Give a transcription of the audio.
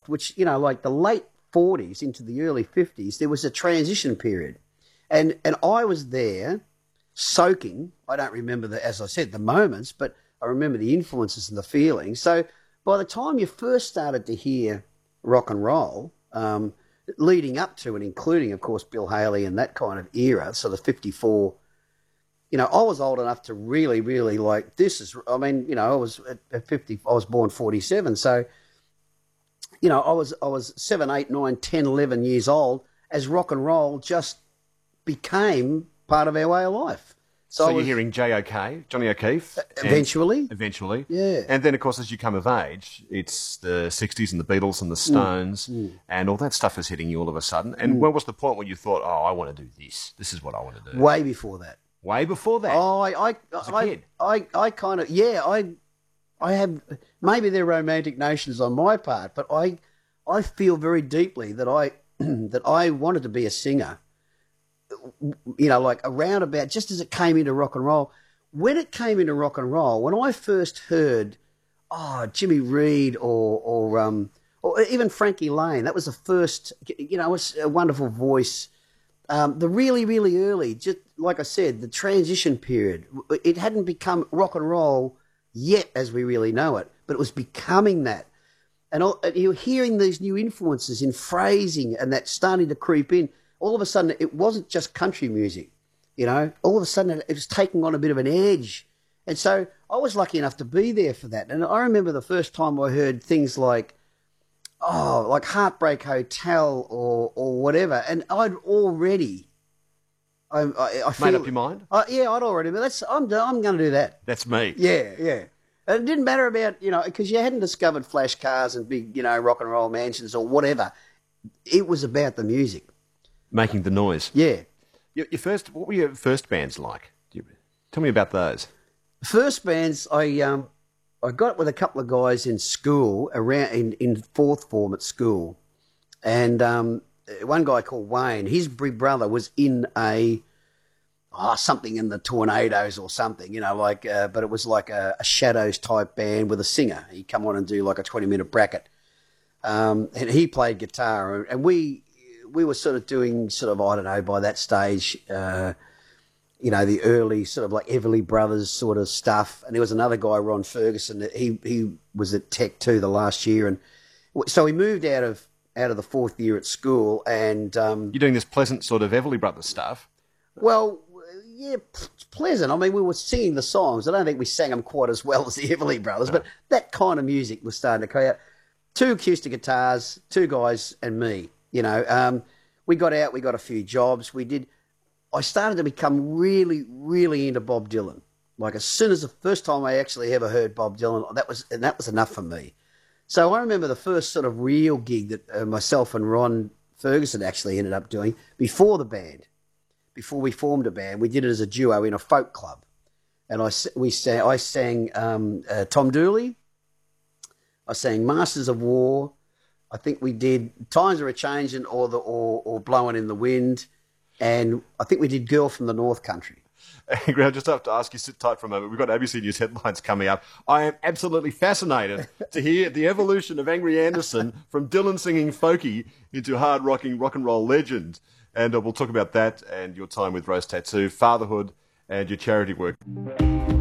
which, you know, like the late 40s into the early 50s, there was a transition period. And I was there soaking. I don't remember, as I said, the moments, but I remember the influences and the feelings. So by the time you first started to hear rock and roll, leading up to and including, of course, Bill Haley and that kind of era, so the 54, you know, I was old enough to really, really like, this is, I mean, you know, I was at 50, I was born 47. So, you know, I was 7, 8, 9, 10, 11 years old as rock and roll just became part of our way of life. So you're hearing J.O.K., Johnny O'Keefe? Eventually. Yeah. And then, of course, as you come of age, it's the 60s and the Beatles and the Stones and all that stuff is hitting you all of a sudden. And when was the point where you thought, oh, I want to do this? This is what I want to do. Way before that. Way before that? Oh, as a kid? I kind of, yeah, I have, maybe they're romantic notions on my part, but I feel very deeply that I wanted to be a singer. You know, like around about just as it came into rock and roll. When it came into rock and roll, when I first heard, Jimmy Reed or even Frankie Lane, that was the first. You know, it was a wonderful voice. The really, really early, just like I said, the transition period. It hadn't become rock and roll yet, as we really know it, but it was becoming that. And you're hearing these new influences in phrasing, and that starting to creep in. All of a sudden, it wasn't just country music, you know. All of a sudden, it was taking on a bit of an edge. And so I was lucky enough to be there for that. And I remember the first time I heard things like Heartbreak Hotel or whatever. And I'd already... I made up your mind? Yeah, I'd already... I'm going to do that. That's me. Yeah. And it didn't matter about, you know, because you hadn't discovered flash cars and big, you know, rock and roll mansions or whatever. It was about the music. Making the noise. Yeah. What were your first bands like? Tell me about those. First bands, I got with a couple of guys in school, around in fourth form at school. And one guy called Wayne, his big brother was in something in the Tornadoes or something, you know, like, but it was like a Shadows type band with a singer. He'd come on and do like a 20-minute bracket. And he played guitar, and we were sort of doing I don't know, by that stage, you know, the early sort of like Everly Brothers sort of stuff. And there was another guy, Ron Ferguson, he was at Tech 2 the last year. And so we moved out of the fourth year at school. And you're doing this pleasant sort of Everly Brothers stuff. Well, yeah, pleasant. I mean, we were singing the songs. I don't think we sang them quite as well as the Everly Brothers, but that kind of music was starting to come out. 2 acoustic guitars, 2 guys and me. You know, we got out, we got a few jobs. I started to become really, really into Bob Dylan. Like as soon as the first time I actually ever heard Bob Dylan, that was enough for me. So I remember the first sort of real gig that myself and Ron Ferguson actually ended up doing before we formed a band. We did it as a duo in a folk club. And I sang Tom Dooley. I sang Masters of War. I think we did Times Are A-Changin' or Blowing in the Wind. And I think we did Girl from the North Country. Angry, I just have to ask you, sit tight for a moment. We've got ABC News headlines coming up. I am absolutely fascinated to hear the evolution of Angry Anderson from Dylan singing folky into hard-rocking rock and roll legend. And we'll talk about that and your time with Rose Tattoo, fatherhood, and your charity work.